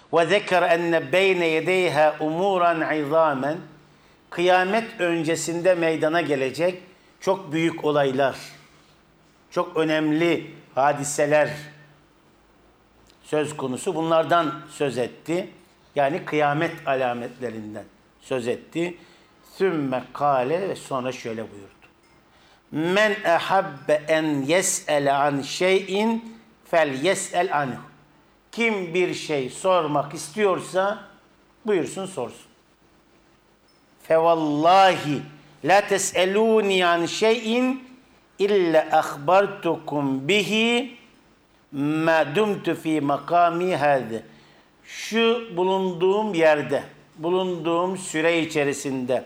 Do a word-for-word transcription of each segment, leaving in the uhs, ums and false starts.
Ve zekere enne beyne yedeyha umuran izamen. Kıyamet öncesinde meydana gelecek çok büyük olaylar, çok önemli hadiseler söz konusu. Bunlardan söz etti. Yani kıyamet alametlerinden söz etti. Sümme kâle ve sonra şöyle buyurdu. Men ehabbe en yes'ele an şeyin fel yes'el anhu. Kim bir şey sormak istiyorsa buyursun sorsun. Fevallahi la tes'elûni an şeyin illa akhbartukum bihi ma dumtu fi makami hâze. Şu bulunduğum yerde, bulunduğum süre içerisinde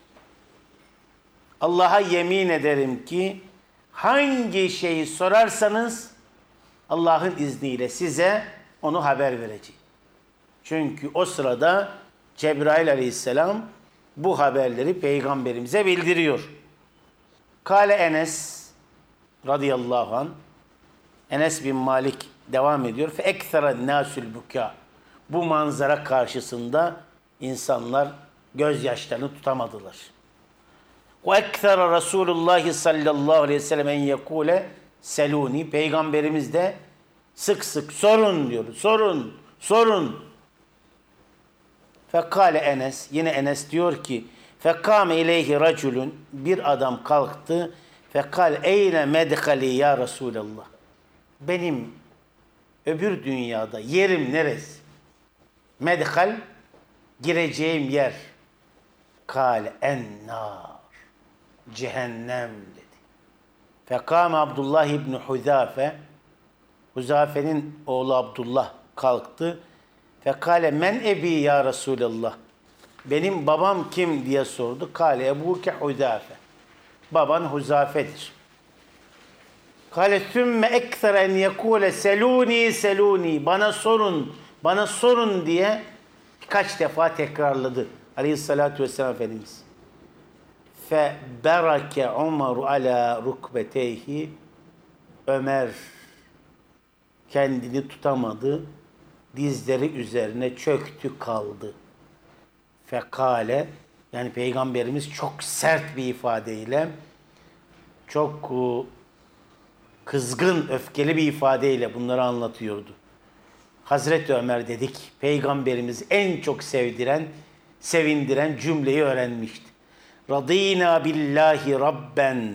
Allah'a yemin ederim ki hangi şeyi sorarsanız Allah'ın izniyle size onu haber vereceğim. Çünkü o sırada Cebrail aleyhisselam bu haberleri peygamberimize bildiriyor. Kale Enes radıyallahu anh, Enes bin Malik devam ediyor. Fe ekthara nasul buka. Bu manzara karşısında insanlar gözyaşlarını tutamadılar. Ve ekthara Resulullah sallallahu aleyhi ve sellem en yekule seluni. Peygamberimiz de sık sık sorun diyor. Sorun, sorun. Fekale Enes, yine Enes diyor ki, fekame ileyhi raculun, bir adam kalktı. Fekal eyne medhali ya Resulallah. Benim öbür dünyada yerim neresi? Medhal, gireceğim yer. Kale ennar, cehennem dedi. Fekame Abdullah İbni Huzafe, Huzafe'nin oğlu Abdullah kalktı. Fekale men ebi ya Resulallah. Benim babam kim diye sordu. Kale ebuke Huzafe. Baban Huzafe'dir. Kale sümme ekser en yekule seluni seluni. Bana sorun, bana sorun diye birkaç defa tekrarladı Aleyhissalatu vesselam Efendimiz. Fe berake Ömer ala rukbeteyhi. Ömer kendini tutamadı. Dizleri üzerine çöktü kaldı. Fekale, yani Peygamberimiz çok sert bir ifadeyle, çok kızgın, öfkeli bir ifadeyle bunları anlatıyordu. Hazreti Ömer dedik, Peygamberimiz en çok sevdiren, sevindiren cümleyi öğrenmişti. Radînâ billahi rabben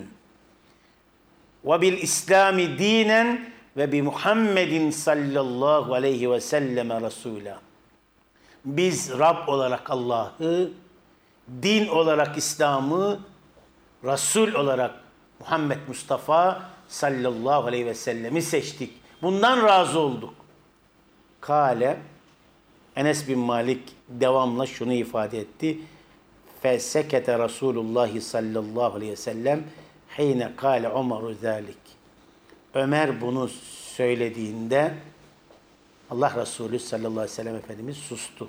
ve bil İslâmi dînen ve bi Muhammedin sallallahu aleyhi ve selleme Resulâ. Biz Rab olarak Allah'ı, din olarak İslam'ı, Resul olarak Muhammed Mustafa sallallahu aleyhi ve sellemi seçtik. Bundan razı olduk. Kale, Enes bin Malik devamla şunu ifade etti. Fesekete Resulullah sallallahu aleyhi ve sellem hine kâle Ömer'u zâlik. Ömer bunu söylediğinde Allah Resulü sallallahu aleyhi ve sellem Efendimiz sustu.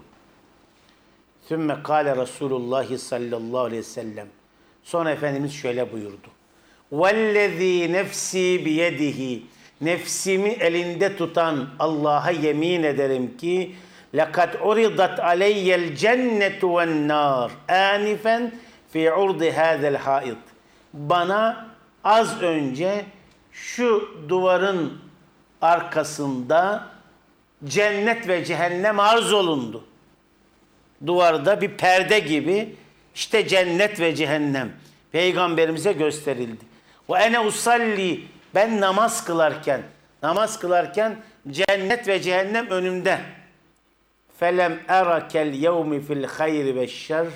Sümme kâle Resulullah sallallahu aleyhi ve sellem. Sonra Efendimiz şöyle buyurdu. Vellezî nefsî biyedihi. Nefsimi elinde tutan Allah'a yemin ederim ki lekad uridat aleyyel cennetu ven nâr ânifen fî urdi hâzel hâid. Bana az önce şu duvarın arkasında cennet ve cehennem arz olundu. Duvarda bir perde gibi işte cennet ve cehennem Peygamberimize gösterildi. Ve ene usalli, ben namaz kılarken, namaz kılarken cennet ve cehennem önümde. Felem erakel yevmi fil hayri ve şer.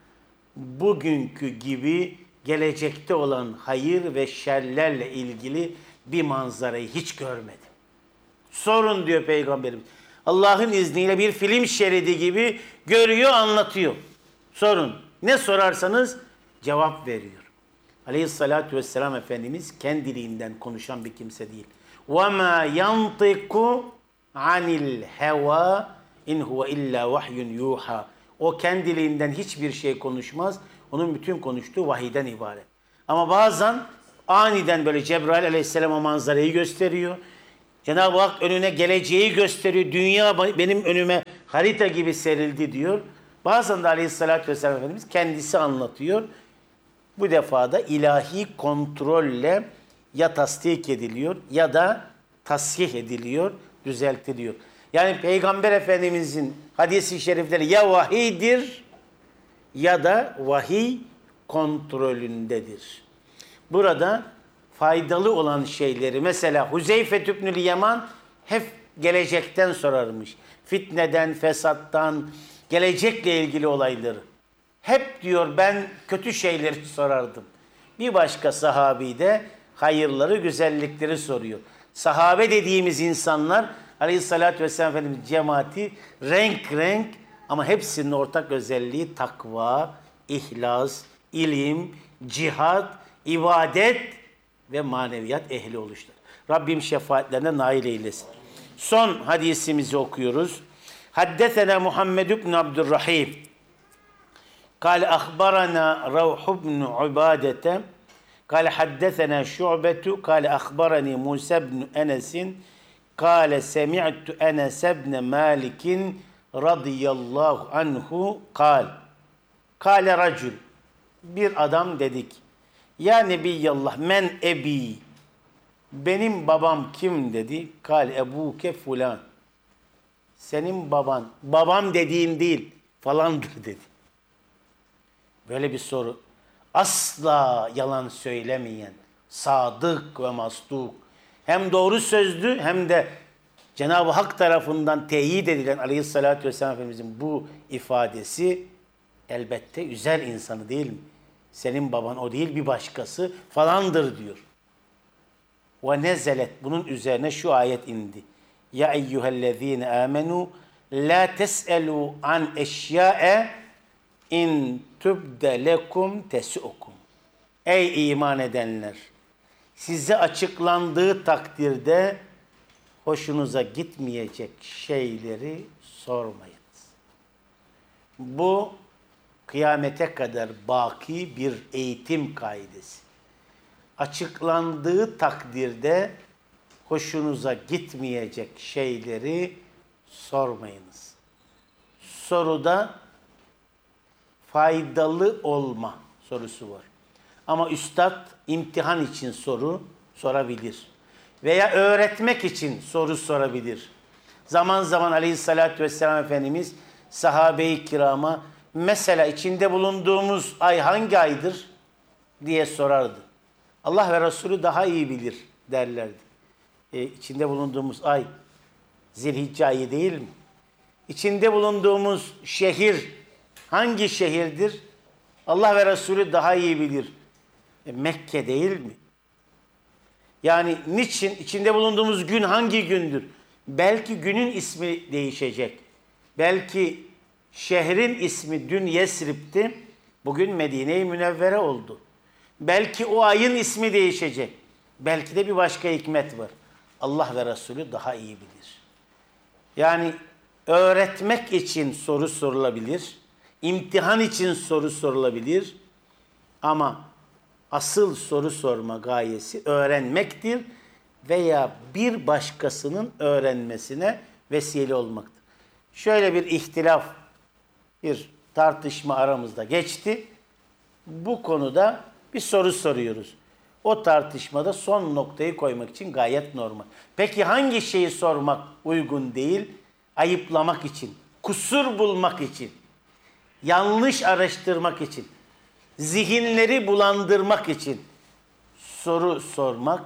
Bugünkü gibi gelecekte olan hayır ve şerlerle ilgili bir manzarayı hiç görmedim. Sorun diyor Peygamberimiz. Allah'ın izniyle bir film şeridi gibi görüyor, anlatıyor. Sorun. Ne sorarsanız cevap veriyor. Aleyhissalatu vesselam Efendimiz kendiliğinden konuşan bir kimse değil. وَمَا يَنْطِقُ عَنِ الْهَوَى اِنْ هُوَ اِلَّا وَحْيٌ يُوحَى. O kendiliğinden hiçbir şey konuşmaz. Onun bütün konuştuğu vahiyden ibaret. Ama bazen aniden böyle Cebrail aleyhisselam o manzarayı gösteriyor. Cenab-ı Hak önüne geleceği gösteriyor. Dünya benim önüme harita gibi serildi diyor. Bazen de Aleyhisselatü Vesselam Efendimiz kendisi anlatıyor. Bu defa da ilahi kontrolle ya tasdik ediliyor ya da tasih ediliyor, düzeltiliyor. Yani Peygamber Efendimizin hadis-i şerifleri ya vahiydir ya da vahiy kontrolündedir. Burada faydalı olan şeyleri, mesela Huzeyfe tübnül Yaman hep gelecekten sorarmış. Fitneden, fesattan, gelecekle ilgili olayları. Hep diyor ben kötü şeyleri sorardım. Bir başka sahabi de hayırları, güzellikleri soruyor. Sahabe dediğimiz insanlar Aleyhisselatü Vesselam Efendimiz cemaati renk renk ama hepsinin ortak özelliği takva, ihlas, ilim, cihat, ibadet ve maneviyat ehli oluştur. Rabbim şefaatlerine nail eylesin. Son hadisimizi okuyoruz. Haddesena Muhammed ibn Abdurrahim. Kale ahbarana Ravh ibn Ubadete. Kale haddesena Şu'betu. Kale ahbarani Musa ibn Enes'in. Kale semi'tu Enes ibn Malik'in radıyallahu anhu. Kal. Kale racul. Bir adam dedik. Ya Nebiyallah men ebi. Benim babam kim dedi? Kal ebuke fulan. Senin baban. Babam dediğin değil falandır dedi. Böyle bir soru. Asla yalan söylemeyen, sadık ve masduk. Hem doğru sözlü hem de Cenab-ı Hak tarafından teyit edilen Aleyhisselatü Vesselam Efendimizin bu ifadesi elbette üzer insanı değil mi? Senin baban o değil bir başkası falandır diyor. Ve nezelet bunun üzerine şu ayet indi. Ya eyyühellezine amenu la tes'elu an eşya'e in tübde lekum tesu'kum. Ey iman edenler! Size açıklandığı takdirde hoşunuza gitmeyecek şeyleri sormayınız. Bu kıyamete kadar baki bir eğitim kaidesi. Açıklandığı takdirde hoşunuza gitmeyecek şeyleri sormayınız. Soruda faydalı olma sorusu var. Ama üstad imtihan için soru sorabilir. Veya öğretmek için soru sorabilir. Zaman zaman Aleyhisselatü Vesselam Efendimiz sahabe-i kirama mesela içinde bulunduğumuz ay hangi aydır diye sorardı. Allah ve Resulü daha iyi bilir derlerdi. E, içinde bulunduğumuz ay Zilhicce ayı değil mi? İçinde bulunduğumuz şehir hangi şehirdir? Allah ve Resulü daha iyi bilir. E, Mekke değil mi? Yani niçin? İçinde bulunduğumuz gün hangi gündür? Belki günün ismi değişecek. Belki şehrin ismi dün Yesrib'ti, bugün Medine-i Münevvere oldu. Belki o ayın ismi değişecek. Belki de bir başka hikmet var. Allah ve Resulü daha iyi bilir. Yani öğretmek için soru sorulabilir. İmtihan için soru sorulabilir. Ama asıl soru sorma gayesi öğrenmektir veya bir başkasının öğrenmesine vesile olmaktır. Şöyle bir ihtilaf, bir tartışma aramızda geçti. Bu konuda bir soru soruyoruz. O tartışmada son noktayı koymak için gayet normal. Peki hangi şeyi sormak uygun değil? Ayıplamak için, kusur bulmak için, yanlış araştırmak için, zihinleri bulandırmak için soru sormak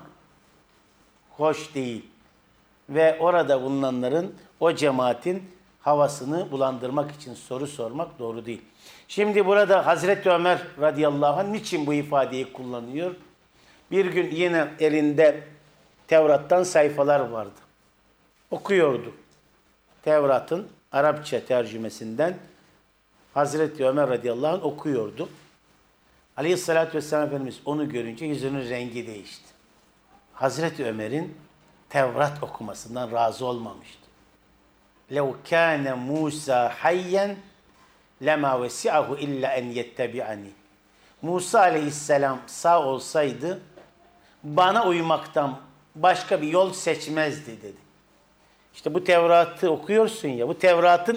hoş değil. Ve orada bulunanların, o cemaatin havasını bulandırmak için soru sormak doğru değil. Şimdi burada Hazreti Ömer radıyallahu anh niçin bu ifadeyi kullanıyor? Bir gün yine elinde Tevrat'tan sayfalar vardı. Okuyordu. Tevrat'ın Arapça tercümesinden Hazreti Ömer radıyallahu anh okuyordu. Aleyhissalatü vesselam Efendimiz onu görünce yüzünün rengi değişti. Hazreti Ömer'in Tevrat okumasından razı olmamıştı. لَوْ كَانَ مُوسَى حَيًّا لَمَا وَسِعَهُ اِلَّا اَنْ يَتَّبِعَنِي. Musa aleyhisselam sağ olsaydı bana uymaktan başka bir yol seçmezdi dedi. İşte bu Tevrat'ı okuyorsun ya, bu Tevrat'ın